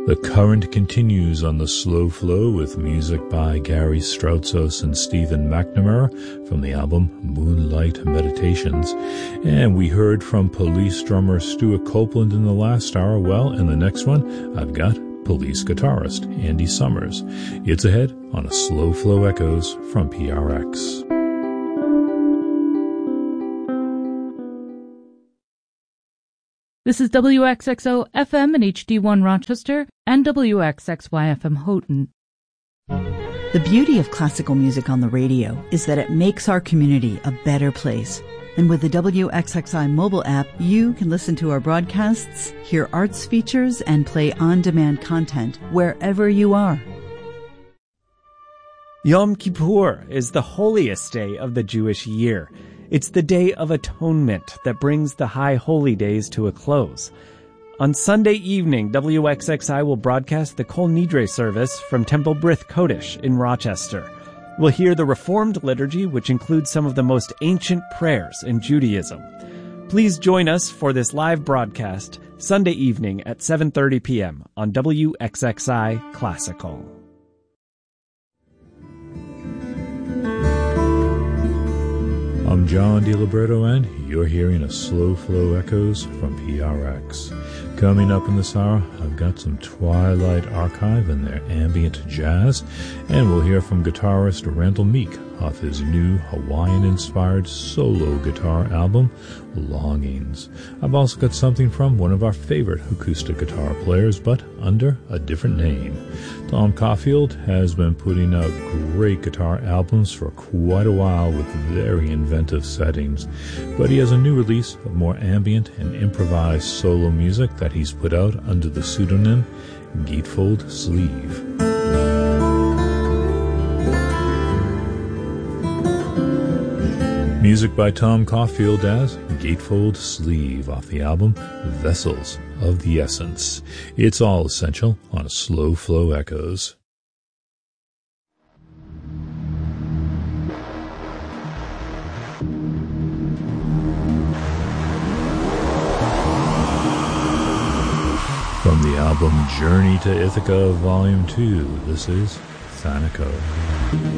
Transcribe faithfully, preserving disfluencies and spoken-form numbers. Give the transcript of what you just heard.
The current continues on the slow flow with music by Gary Strautzos and Stephen McNamara from the album Moonlight Meditations. And we heard from Police drummer Stuart Copeland in the last hour. Well, in the next one, I've got Police guitarist Andy Summers. It's ahead on a Slow Flow Echoes from P R X. This is W X X O F M and H D one Rochester and W X X Y F M Houghton. The beauty of classical music on the radio is that it makes our community a better place. And with the W X X I mobile app, you can listen to our broadcasts, hear arts features, and play on-demand content wherever you are. Yom Kippur is the holiest day of the Jewish year. It's the Day of Atonement that brings the High Holy Days to a close. On Sunday evening, W X X I will broadcast the Kol Nidre service from Temple Brith Kodesh in Rochester. We'll hear the Reformed liturgy, which includes some of the most ancient prayers in Judaism. Please join us for this live broadcast Sunday evening at seven thirty p.m. on W X X I Classical. I'm John DiLibretto, and you're hearing a Slow Flow Echoes from P R X. Coming up in this hour, I've got some Twilight Archive and their ambient jazz, and we'll hear from guitarist Randall Meek off his new Hawaiian-inspired solo guitar album, Longings. I've also got something from one of our favorite acoustic guitar players, but under a different name. Tom Caulfield has been putting out great guitar albums for quite a while with very inventive settings, but he has a new release of more ambient and improvised solo music that he's put out under the pseudonym Gatefold Sleeve. Music by Tom Caulfield as Gatefold Sleeve off the album Vessels of the Essence. It's all essential on a Slow Flow Echoes. From the album Journey to Ithaca Volume two, this is Thanaco.